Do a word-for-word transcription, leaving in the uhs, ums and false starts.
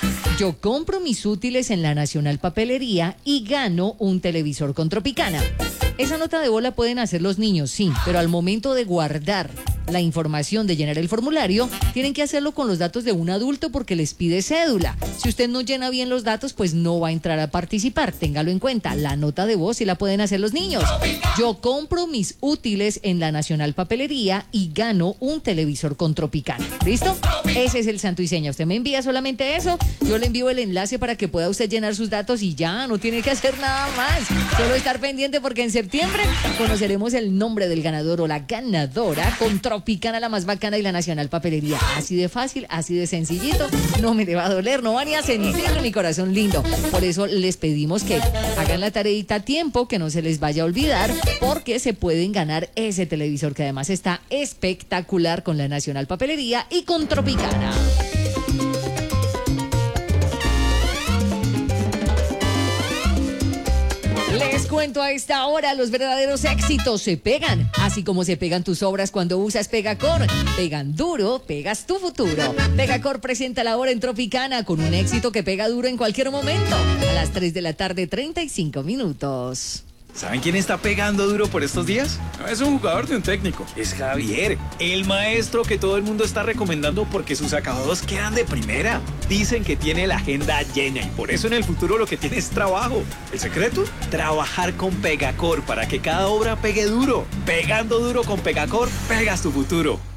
Yo compro mis útiles en la Nacional Papelería y gano un televisor con Tropicana. Esa nota de bola pueden hacer los niños, sí, pero al momento de guardar la información de llenar el formulario, tienen que hacerlo con los datos de un adulto porque les pide cédula. Si usted no llena bien los datos, pues no va a entrar a participar. Téngalo en cuenta. La nota de voz sí la pueden hacer los niños. Yo compro mis útiles en la Nacional Papelería y gano un televisor con Tropicana. ¿Listo? Ese es el santo y seña. Usted me envía solamente eso. Yo le envío el enlace para que pueda usted llenar sus datos y ya, no tiene que hacer nada más. Solo estar pendiente porque en septiembre conoceremos el nombre del ganador o la ganadora con Tropicana, la más bacana, y la Nacional Papelería. Así de fácil, así de sencillito. No me le va a doler, no van ni a sentir en mi corazón lindo. Por eso les pedimos que hagan la tareita a tiempo, que no se les vaya a olvidar, porque se pueden ganar ese televisor que además está espectacular con la Nacional Papelería y con Tropicana. Les cuento a esta hora, los verdaderos éxitos se pegan, así como se pegan tus obras cuando usas Pegacor. Pegan duro, pegas tu futuro. Pegacor presenta la hora en Tropicana con un éxito que pega duro en cualquier momento. A las tres de la tarde, treinta y cinco minutos. ¿Saben quién está pegando duro por estos días? No es un jugador de un técnico, es Javier, el maestro que todo el mundo está recomendando porque sus acabados quedan de primera. Dicen que tiene la agenda llena y por eso en el futuro lo que tiene es trabajo. ¿El secreto? Trabajar con Pegacor para que cada obra pegue duro. Pegando duro con Pegacor, pegas tu futuro.